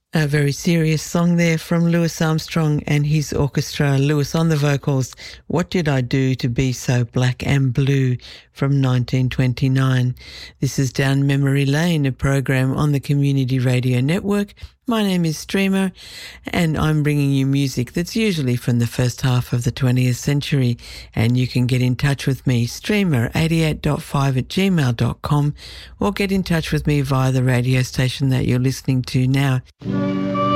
A very serious song there from Louis Armstrong and his orchestra. Louis on the vocals, What Did I Do to Be So Black and Blue from 1929. This is Down Memory Lane, a program on the Community Radio Network. My name is Streamer and I'm bringing you music that's usually from the first half of the 20th century, and you can get in touch with me, streamer88.5@gmail.com, or get in touch with me via the radio station that you're listening to now.